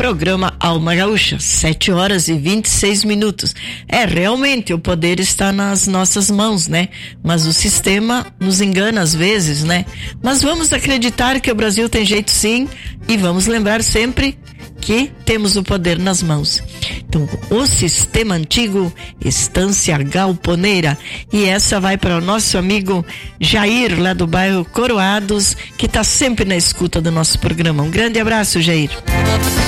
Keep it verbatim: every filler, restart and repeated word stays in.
programa Alma Gaúcha, sete horas e vinte e seis minutos. É, realmente o poder está nas nossas mãos, né? Mas o sistema nos engana às vezes, né? Mas vamos acreditar que o Brasil tem jeito sim, e vamos lembrar sempre que temos o poder nas mãos. Então, o sistema antigo, Estância Galponeira, e essa vai para o nosso amigo Jair, lá do bairro Coroados, que está sempre na escuta do nosso programa. Um grande abraço, Jair.